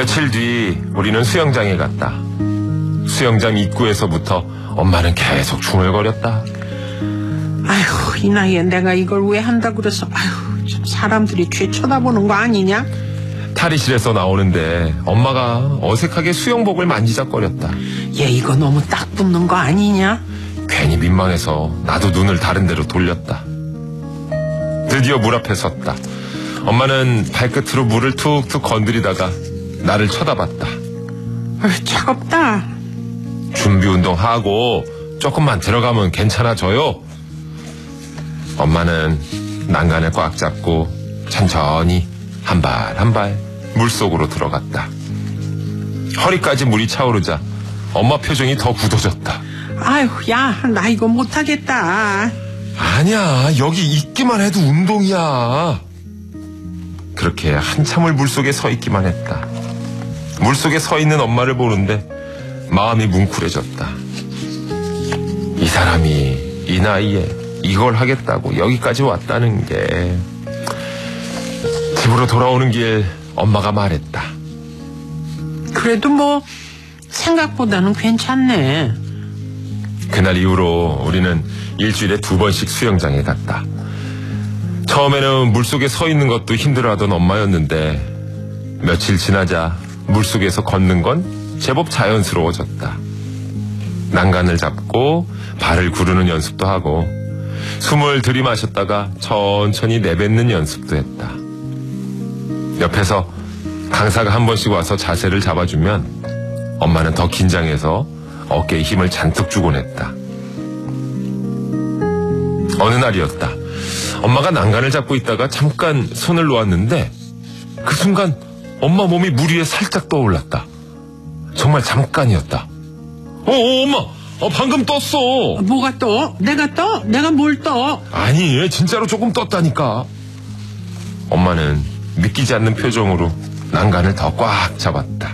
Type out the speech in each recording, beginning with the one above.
며칠 뒤 우리는 수영장에 갔다. 수영장 입구에서부터 엄마는 계속 중얼거렸다. 아휴, 이 나이에 내가 이걸 왜 한다고 그래서 아휴, 참 사람들이 죄 쳐다보는 거 아니냐? 탈의실에서 나오는데 엄마가 어색하게 수영복을 만지작거렸다. 얘 이거 너무 딱 붙는 거 아니냐? 괜히 민망해서 나도 눈을 다른 데로 돌렸다. 드디어 물 앞에 섰다. 엄마는 발끝으로 물을 툭툭 건드리다가 나를 쳐다봤다. 아휴, 차갑다. 준비 운동하고 조금만 들어가면 괜찮아져요. 엄마는 난간을 꽉 잡고 천천히 한 발 한 발 물속으로 들어갔다. 허리까지 물이 차오르자 엄마 표정이 더 굳어졌다. 아휴, 야, 나 이거 못하겠다. 아니야, 여기 있기만 해도 운동이야. 그렇게 한참을 물속에 서 있기만 했다. 물속에 서 있는 엄마를 보는데 마음이 뭉클해졌다. 이 사람이 이 나이에 이걸 하겠다고 여기까지 왔다는 게. 집으로 돌아오는 길 엄마가 말했다. 그래도 뭐 생각보다는 괜찮네. 그날 이후로 우리는 일주일에 2번씩 수영장에 갔다. 처음에는 물속에 서 있는 것도 힘들어하던 엄마였는데 며칠 지나자 물속에서 걷는 건 제법 자연스러워졌다. 난간을 잡고 발을 구르는 연습도 하고 숨을 들이마셨다가 천천히 내뱉는 연습도 했다. 옆에서 강사가 한 번씩 와서 자세를 잡아주면 엄마는 더 긴장해서 어깨에 힘을 잔뜩 주곤 했다. 어느 날이었다. 엄마가 난간을 잡고 있다가 잠깐 손을 놓았는데 그 순간 엄마 몸이 물 위에 살짝 떠올랐다. 정말 잠깐이었다. 엄마! 방금 떴어. 뭐가 떠? 내가 떠? 내가 뭘 떠? 아니, 진짜로 조금 떴다니까. 엄마는 믿기지 않는 표정으로 난간을 더 꽉 잡았다.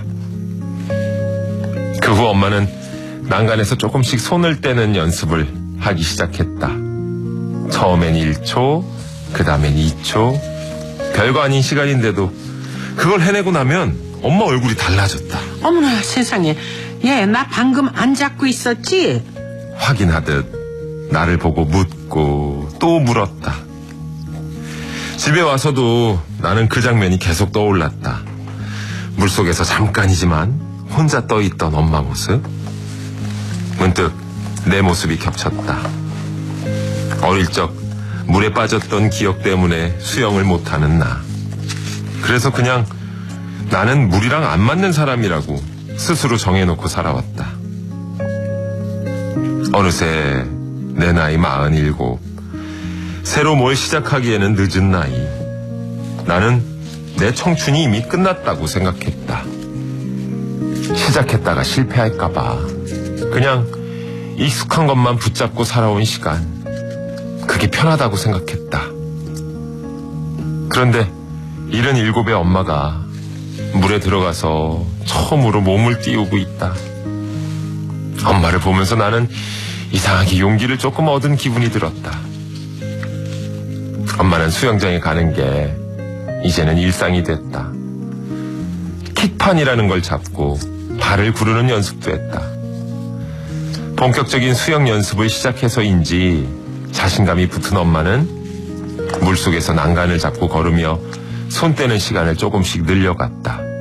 그 후 엄마는 난간에서 조금씩 손을 떼는 연습을 하기 시작했다. 처음엔 1초, 그 다음엔 2초. 별거 아닌 시간인데도 그걸 해내고 나면 엄마 얼굴이 달라졌다. 어머나 세상에. 얘 나 방금 안 잡고 있었지? 확인하듯 나를 보고 묻고 또 물었다. 집에 와서도 나는 그 장면이 계속 떠올랐다. 물속에서 잠깐이지만 혼자 떠있던 엄마 모습. 문득 내 모습이 겹쳤다. 어릴 적 물에 빠졌던 기억 때문에 수영을 못하는 나. 그래서 그냥 나는 물이랑 안 맞는 사람이라고 스스로 정해놓고 살아왔다. 어느새 내 나이 47. 새로 뭘 시작하기에는 늦은 나이. 나는 내 청춘이 이미 끝났다고 생각했다. 시작했다가 실패할까봐 그냥 익숙한 것만 붙잡고 살아온 시간, 그게 편하다고 생각했다. 그런데 77의 엄마가 물에 들어가서 처음으로 몸을 띄우고 있다. 엄마를 보면서 나는 이상하게 용기를 조금 얻은 기분이 들었다. 엄마는 수영장에 가는 게 이제는 일상이 됐다. 킥판이라는 걸 잡고 발을 구르는 연습도 했다. 본격적인 수영 연습을 시작해서인지 자신감이 붙은 엄마는 물속에서 난간을 잡고 걸으며 손 떼는 시간을 조금씩 늘려갔다.